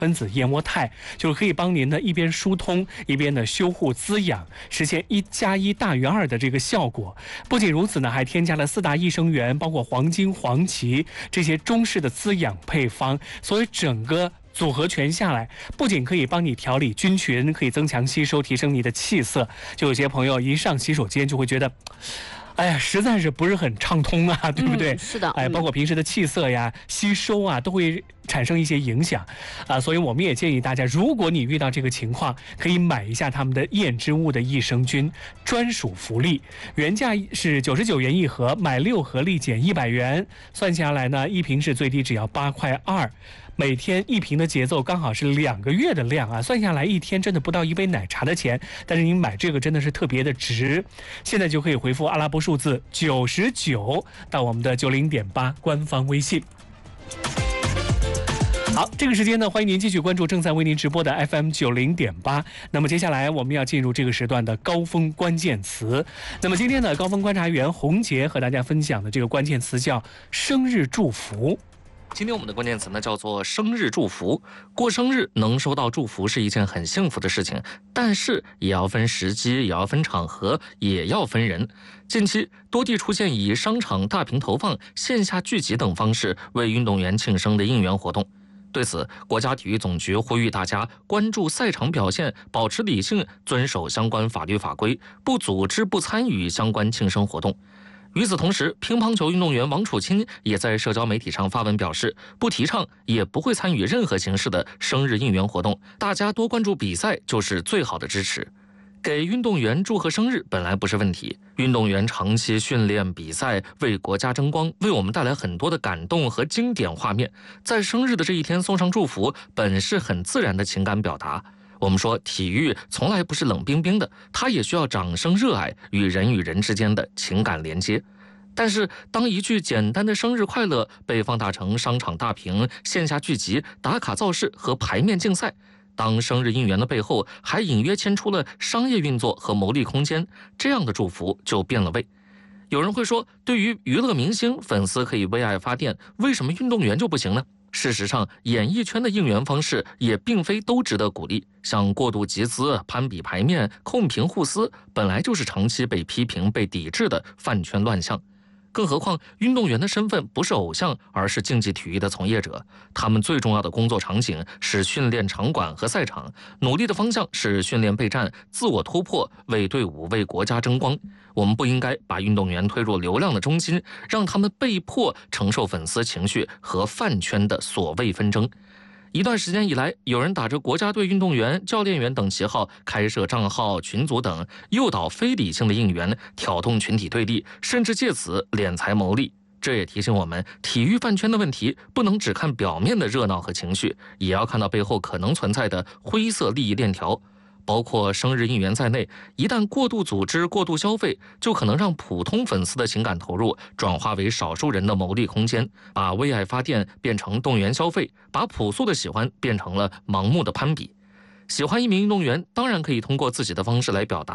分子燕窝肽，就是可以帮您呢一边疏通一边呢修护滋养，实现1+1大于2的这个效果。不仅如此呢，还添加了4大益生元，包括黄金、黄芪这些中式的滋养配方，所以整个组合拳下来，不仅可以帮你调理菌群，可以增强吸收，提升你的气色。就有些朋友一上洗手间就会觉得，哎呀，实在是不是很畅通啊，对不对？ 是的， 包括平时的气色呀、吸收啊，都会产生一些影响啊。所以我们也建议大家，如果你遇到这个情况，可以买一下他们的燕之屋的益生菌专属福利，原价是99元一盒，买6盒立减100元，算下来呢，一瓶是最低只要8.2块。每天1瓶的节奏刚好是2个月的量啊，算下来一天真的不到1杯奶茶的钱，但是您买这个真的是特别的值。现在就可以回复阿拉伯数字99到我们的90.8官方微信。好，这个时间呢，欢迎您继续关注正在为您直播的 FM 90.8。那么接下来我们要进入这个时段的高峰关键词。那么今天呢，高峰观察员洪杰和大家分享的这个关键词叫生日祝福。 今天我们的关键词呢叫做生日祝福。过生日能收到祝福是一件很幸福的事情，但是也要分时机，也要分场合，也要分人。近期多地出现以商场大屏投放、线下聚集等方式为运动员庆生的应援活动。对此，国家体育总局呼吁大家关注赛场表现，保持理性，遵守相关法律法规，不组织不参与相关庆生活动。与此同时，乒乓球运动员王楚钦也在社交媒体上发文表示，不提倡也不会参与任何形式的生日应援活动，大家多关注比赛就是最好的支持。给运动员祝贺生日本来不是问题，运动员长期训练比赛，为国家争光，为我们带来很多的感动和经典画面，在生日的这一天送上祝福，本是很自然的情感表达。我们说体育从来不是冷冰冰的，它也需要掌声热爱与人之间的情感连接。但是当一句简单的生日快乐被放大成商场大屏、线下聚集、打卡造势和排面竞赛，当生日应援的背后还隐约牵出了商业运作和牟利空间，这样的祝福就变了味。有人会说，对于娱乐明星，粉丝可以为爱发电，为什么运动员就不行呢？事实上，演艺圈的应援方式也并非都值得鼓励，像过度集资、攀比排面、控评互撕，本来就是长期被批评、被抵制的饭圈乱象。更何况，运动员的身份不是偶像，而是竞技体育的从业者。他们最重要的工作场景是训练场馆和赛场，努力的方向是训练备战、自我突破，为队伍、为国家争光。我们不应该把运动员推入流量的中心，让他们被迫承受粉丝情绪和饭圈的所谓纷争。一段时间以来，有人打着国家队运动员、教练员等旗号，开设账号、群组等，诱导非理性的应援，挑动群体对立，甚至借此敛财牟利。这也提醒我们，体育饭圈的问题不能只看表面的热闹和情绪，也要看到背后可能存在的灰色利益链条。包括生日应援在内，一旦过度组织、过度消费，就可能让普通粉丝的情感投入转化为少数人的牟利空间，把为爱发电变成动员消费，把朴素的喜欢变成了盲目的攀比。喜欢一名运动员，当然可以通过自己的方式来表达。